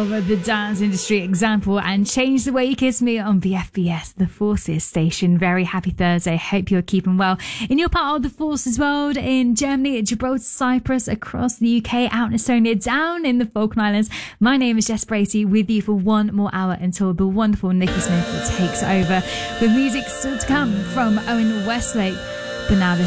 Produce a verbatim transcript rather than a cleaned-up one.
of the dance industry example and Change the Way You Kiss Me on V F B S, the Forces station. Very happy Thursday. Hope you're keeping well in your part of the Forces world, in Germany, Gibraltar, Cyprus, across the U K, out in Estonia, down in the Falkland Islands. My name is Jess Bracey, with you for one more hour until the wonderful Nikki Smith takes over with music still to come from Owen Westlake. But now this